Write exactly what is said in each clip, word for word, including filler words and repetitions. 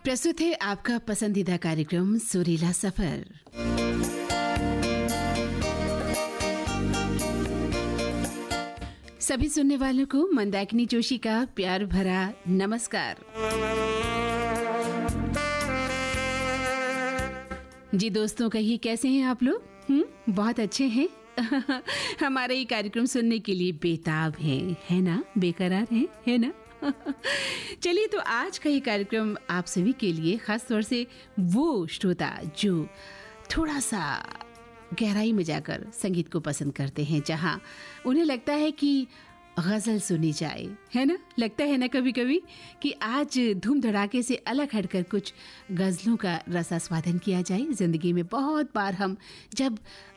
प्रस्तुत है आपका पसंदीदा कार्यक्रम सुरीला सफर। सभी सुनने वालों को मंदाकिनी जोशी का प्यार भरा नमस्कार। जी दोस्तों, कहिए कैसे हैं आप लोग? हम्म बहुत अच्छे हैं। हमारे ये कार्यक्रम सुनने के लिए बेताब हैं, है ना? बेकरार हैं, है ना? चलिए, तो आज का ये कार्यक्रम आप सभी के लिए खास तौर से वो श्रोता जो थोड़ा सा गहराई में जाकर संगीत को पसंद करते हैं, जहां उन्हें लगता है कि गजल सुनी जाए, है ना? लगता है ना कभी कभी कि आज धूम धड़ाके से अलग हटकर कुछ गजलों का रसास्वादन किया जाए। जिंदगी में बहुत बार हम जब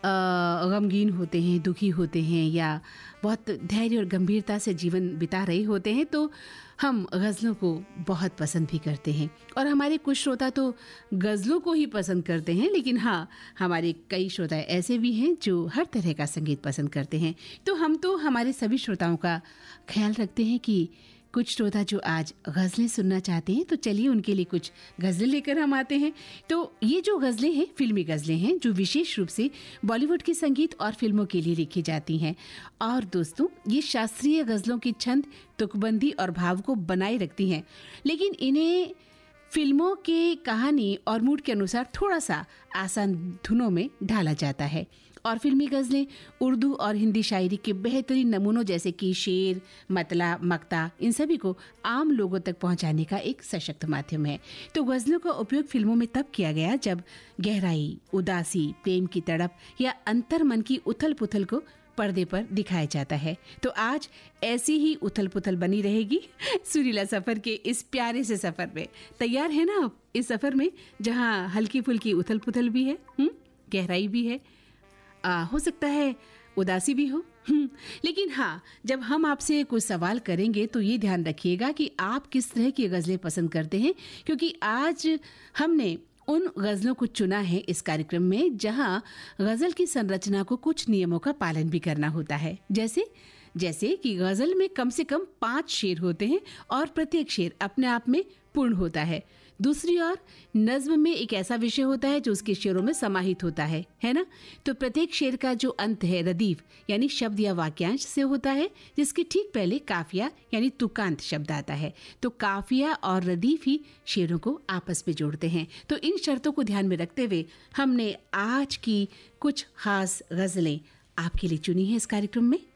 गमगीन होते हैं, दुखी होते हैं या बहुत धैर्य और गंभीरता से जीवन बिता रहे होते हैं तो हम गज़लों को बहुत पसंद भी करते हैं। और हमारे कुछ श्रोता तो गज़लों को ही पसंद करते हैं, लेकिन हाँ, हमारे कई श्रोता ऐसे भी हैं जो हर तरह का संगीत पसंद करते हैं। तो हम तो हमारे सभी श्रोताओं का ख्याल रखते हैं कि कुछ श्रोता जो आज गज़लें सुनना चाहते हैं, तो चलिए उनके लिए कुछ गज़लें लेकर हम आते हैं। तो ये जो गज़लें हैं फिल्मी गज़लें हैं, जो विशेष रूप से बॉलीवुड के संगीत और फिल्मों के लिए लिखी जाती हैं। और दोस्तों, ये शास्त्रीय गज़लों की छंद, तुकबंदी और भाव को बनाए रखती हैं, लेकिन इन्हें फिल्मों के कहानी और मूड के अनुसार थोड़ा सा आसान धुनों में ढाला जाता है। और फिल्मी गज़लें उर्दू और हिंदी शायरी के बेहतरीन नमूनों जैसे कि शेर, मतला, मक्ता, इन सभी को आम लोगों तक पहुंचाने का एक सशक्त माध्यम है। तो गज़लों का उपयोग फिल्मों में तब किया गया जब गहराई, उदासी, प्रेम की तड़प या अंतर्मन की उथल पुथल को पर्दे पर दिखाया जाता है। तो आज ऐसी ही उथल पुथल बनी रहेगी सुरीला सफर के इस प्यारे से सफर में। तैयार है ना आप इस सफर में, जहां हल्की फुल्की उथल पुथल भी है, हुँ? गहराई भी है, आ, हो सकता है उदासी भी हो, लेकिन हाँ, जब हम आपसे कुछ सवाल करेंगे तो ये ध्यान रखिएगा कि आप किस तरह की गज़लें पसंद करते हैं, क्योंकि आज हमने उन गज़लों को चुना है इस कार्यक्रम में जहां गज़ल की संरचना को कुछ नियमों का पालन भी करना होता है। जैसे जैसे कि गज़ल में कम से कम पांच शेर होते हैं और प्रत्येक शेर अपने आप में पूर्ण होता है। दूसरी ओर नज्म में एक ऐसा विषय होता है जो उसके शेरों में समाहित होता है, है ना? तो प्रत्येक शेर का जो अंत है रदीफ यानी शब्द या वाक्यांश से होता है, जिसके ठीक पहले काफिया यानी तुकांत शब्द आता है। तो काफिया और रदीफ ही शेरों को आपस में जोड़ते हैं। तो इन शर्तों को ध्यान में रखते हुए हमने आज की कुछ खास गज़लें आपके लिए चुनी है इस कार्यक्रम में।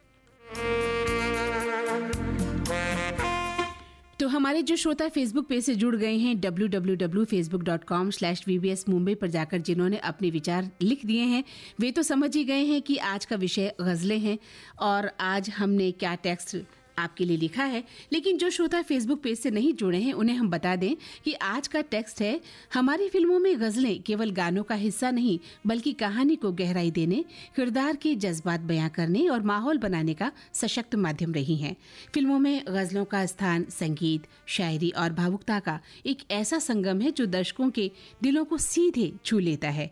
तो हमारे जो श्रोता फेसबुक पेज से जुड़ गए हैं W W W dot Facebook dot com slash we B S Mumbai पर जाकर जिन्होंने अपने विचार लिख दिए हैं, वे तो समझ ही गए हैं कि आज का विषय गज़लें हैं और आज हमने क्या टेक्स्ट आपके लिए लिखा है। लेकिन जो श्रोता फेसबुक पेज से नहीं जुड़े हैं उन्हें हम बता दें कि आज का टेक्स्ट है, हमारी फिल्मों में गज़लें केवल गानों का हिस्सा नहीं बल्कि कहानी को गहराई देने, किरदार के जज्बात बयां करने और माहौल बनाने का सशक्त माध्यम रही हैं। फिल्मों में गज़लों का स्थान संगीत, शायरी और भावुकता का एक ऐसा संगम है जो दर्शकों के दिलों को सीधे छू लेता है।